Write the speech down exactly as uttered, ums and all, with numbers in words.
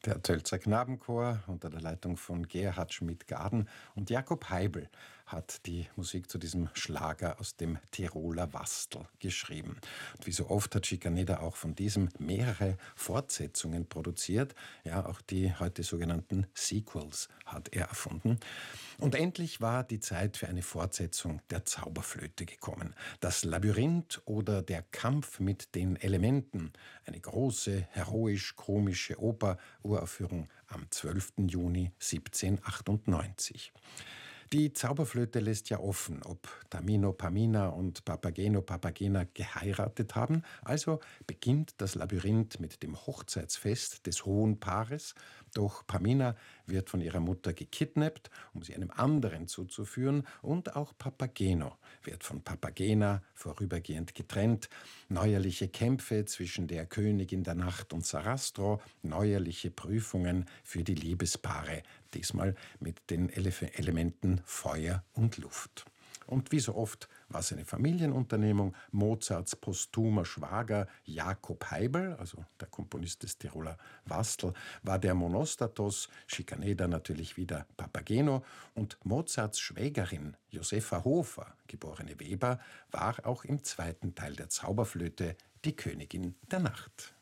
Der Tölzer Knabenchor unter der Leitung von Gerhard Schmidt-Gaden und Jakob Heibel hat die Musik zu diesem Schlager aus dem Tiroler Wastel geschrieben. Und wie so oft hat Schikaneder auch von diesem mehrere Fortsetzungen produziert. Ja, auch die heute sogenannten Sequels hat er erfunden. Und endlich war die Zeit für eine Fortsetzung der Zauberflöte gekommen. Das Labyrinth oder der Kampf mit den Elementen. Eine große, heroisch-komische Oper, Uraufführung am zwölften Juni siebzehnhundertachtundneunzig. Die Zauberflöte lässt ja offen, ob Tamino Pamina und Papageno Papagena geheiratet haben. Also beginnt das Labyrinth mit dem Hochzeitsfest des hohen Paares. Doch Pamina wird von ihrer Mutter gekidnappt, um sie einem anderen zuzuführen. Und auch Papageno wird von Papagena vorübergehend getrennt. Neuerliche Kämpfe zwischen der Königin der Nacht und Sarastro, neuerliche Prüfungen für die Liebespaare, diesmal mit den Elef- Elementen Feuer und Luft. Und wie so oft war es eine Familienunternehmung. Mozarts posthumer Schwager Jakob Heibel, also der Komponist des Tiroler Wastel, war der Monostatos, Schikaneder natürlich wieder Papageno, und Mozarts Schwägerin Josefa Hofer, geborene Weber, war auch im zweiten Teil der Zauberflöte die Königin der Nacht.